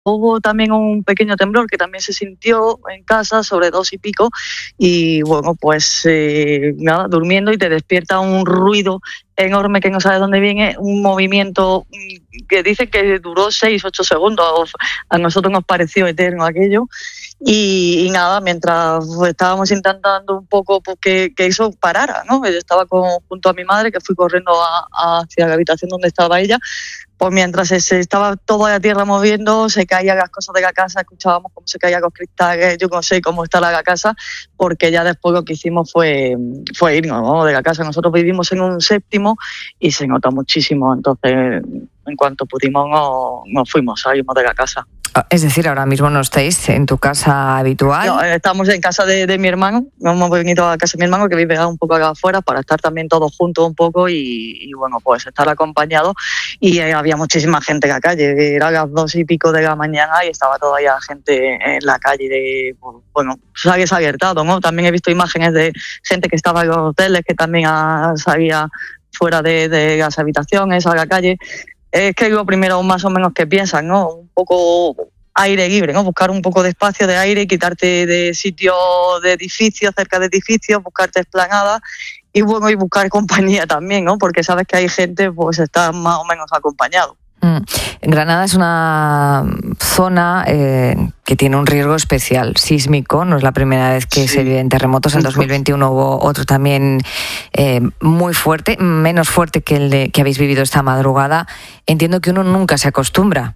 Hubo también un pequeño temblor que también se sintió en casa, sobre 2 y pico, y bueno, pues nada, durmiendo y te despierta un ruido enorme que no sabes dónde viene, un movimiento que dice que duró 6-8 segundos, a nosotros nos pareció eterno aquello, y nada, mientras estábamos intentando un poco pues, que eso parara, ¿no? Yo estaba junto a mi madre, que fui corriendo hacia la habitación donde estaba ella. Pues mientras se estaba toda la tierra moviendo, se caían las cosas de la casa, escuchábamos cómo se caían los cristales, yo no sé cómo está la casa, porque ya después lo que hicimos fue irnos, ¿no?, de la casa. Nosotros vivimos en un 7º y se nota muchísimo, entonces en cuanto pudimos nos fuimos, salimos de la casa. Es decir, ahora mismo no estáis en tu casa habitual. No, estamos en casa de mi hermano, nos hemos venido a casa de mi hermano que vive un poco acá afuera para estar también todos juntos un poco y bueno, pues estar acompañados. Y había muchísima gente en la calle, era las 2 y pico de la mañana y estaba todavía gente en la calle bueno, se había alertado, ¿no? También he visto imágenes de gente que estaba en los hoteles que también salía fuera de las habitaciones a la calle. Es que lo primero más o menos que piensan, ¿no? Un poco aire libre, ¿no? Buscar un poco de espacio de aire, quitarte de sitio de edificios, cerca de edificios, buscarte esplanadas y bueno, y buscar compañía también, ¿no? Porque sabes que hay gente, pues está más o menos acompañado. Granada es una zona que tiene un riesgo especial sísmico. No es la primera vez que se viven terremotos. En 2021 hubo otro también muy fuerte, menos fuerte que el que habéis vivido esta madrugada. Entiendo que uno nunca se acostumbra.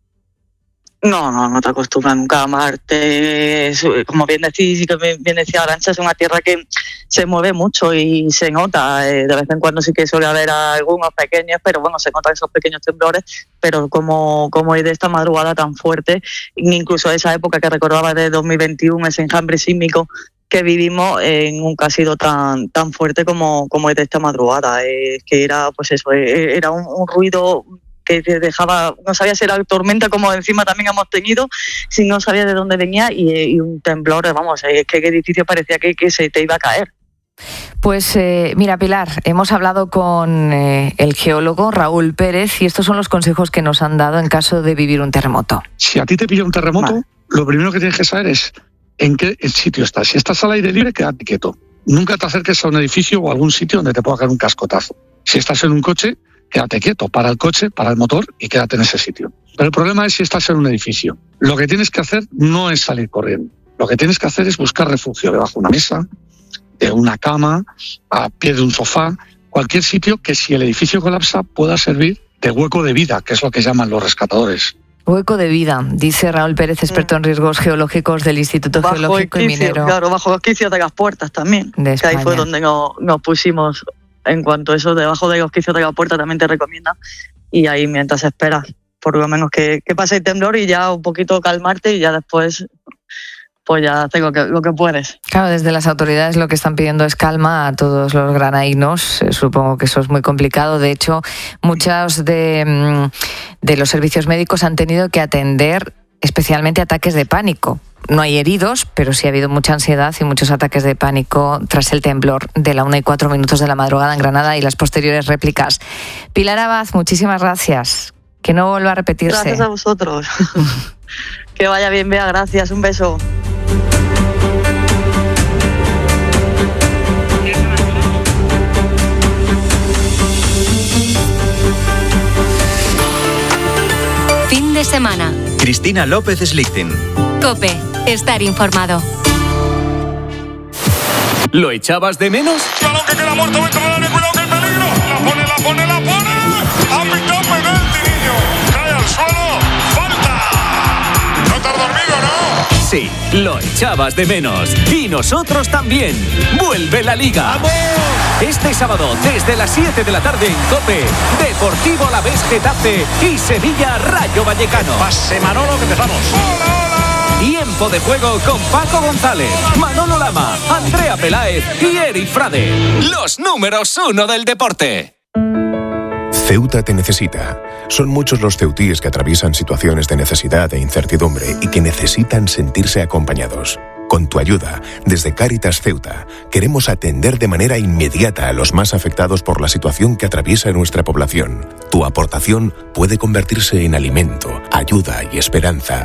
No te acostumbras nunca a amarte. Como bien decís y que bien decía Arantxa, es una tierra que se mueve mucho y se nota. De vez en cuando sí que suele haber algunos pequeños, pero bueno, se notan esos pequeños temblores. Pero como es de esta madrugada tan fuerte, incluso esa época que recordaba de 2021, ese enjambre sísmico que vivimos, nunca ha sido tan fuerte como es de esta madrugada. Que era, pues eso, era un ruido que te dejaba, no sabía si era tormenta, como encima también hemos tenido, si no sabía de dónde venía, y un temblor, vamos, es que el edificio parecía que se te iba a caer. Pues mira, Pilar, hemos hablado con el geólogo Raúl Pérez y estos son los consejos que nos han dado en caso de vivir un terremoto. Si a ti te pilla un terremoto, vale, lo primero que tienes que saber es en qué sitio estás. Si estás al aire libre, quédate quieto. Nunca te acerques a un edificio o a algún sitio donde te pueda caer un cascotazo. Si estás en un coche, quédate quieto, para el coche, para el motor y quédate en ese sitio. Pero el problema es si estás en un edificio. Lo que tienes que hacer no es salir corriendo. Lo que tienes que hacer es buscar refugio debajo de una mesa, de una cama, a pie de un sofá, cualquier sitio que si el edificio colapsa pueda servir de hueco de vida, que es lo que llaman los rescatadores. Hueco de vida, dice Raúl Pérez, experto en riesgos geológicos del Instituto Geológico y Minero. Claro, bajo los quicios de las puertas también, de España. Que ahí fue donde nos pusimos. En cuanto a eso, debajo de los quicios de la puerta también te recomiendan, y ahí mientras esperas, por lo menos que pase el temblor y ya un poquito calmarte y ya después pues ya haces lo que puedes. Claro, desde las autoridades lo que están pidiendo es calma a todos los granadinos. Supongo que eso es muy complicado. De hecho, muchos de los servicios médicos han tenido que atender especialmente ataques de pánico. No hay heridos, pero sí ha habido mucha ansiedad y muchos ataques de pánico tras el temblor de la 1:04 de la madrugada en Granada y las posteriores réplicas. Pilar Abad, muchísimas gracias. Que no vuelva a repetirse. Gracias a vosotros. Que vaya bien, Bea, gracias. Un beso. Fin de semana. Cristina López Slichting. COPE. Estar informado. ¿Lo echabas de menos? ¡Balón que queda muerto dentro del área! ¡Cuidado que el peligro! ¡La pone! ¡Ha pitado penalti, niño! ¡Cae al suelo! ¡Falta! ¿No te has dormido, no? Sí, lo echabas de menos. Y nosotros también. ¡Vuelve la Liga! ¡Vamos! Este sábado, desde las 7 de la tarde en COPE, Deportivo Alavés Getafe y Sevilla Rayo Vallecano. Pase Manolo, que empezamos. ¡Hola! Tiempo de juego con Paco González, Manolo Lama, Andrea Peláez y Eri Frade. Los números 1 del deporte. Ceuta te necesita. Son muchos los ceutíes que atraviesan situaciones de necesidad e incertidumbre y que necesitan sentirse acompañados. Con tu ayuda, desde Cáritas Ceuta, queremos atender de manera inmediata a los más afectados por la situación que atraviesa nuestra población. Tu aportación puede convertirse en alimento, ayuda y esperanza